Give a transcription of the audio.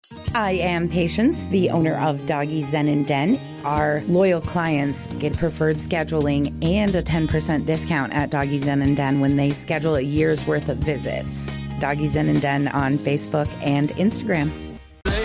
I am Patience, the owner of Doggy Zen and Den. Our loyal clients get preferred scheduling and a 10% discount at Doggy Zen and Den when they schedule a year's worth of visits. Doggy Zen and Den on Facebook and Instagram.